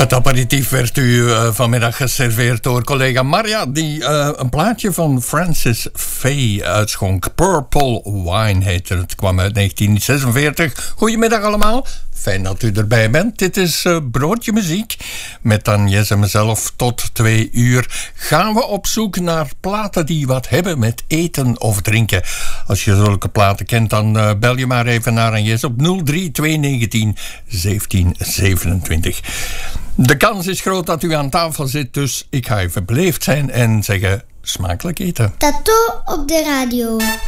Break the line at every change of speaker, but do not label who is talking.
Het aperitief werd u vanmiddag geserveerd door collega Marja, die een plaatje van Francis Faye uitschonk. Purple Wine heette het, kwam uit 1946. Goedemiddag allemaal, fijn dat u erbij bent. Dit is Broodje Muziek. Met Agnes en mezelf tot 2 uur gaan we op zoek naar platen die wat hebben met eten of drinken. Als je zulke platen kent, dan bel je maar even naar Agnes op 03 219 1727. De kans is groot dat u aan tafel zit, dus ik ga even beleefd zijn en zeggen smakelijk eten.
Tattoo op de radio.